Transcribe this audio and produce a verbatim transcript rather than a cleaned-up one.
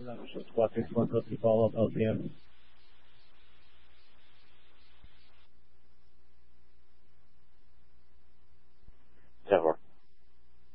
Relaxa os quatro enquanto eu tipo ao L T M.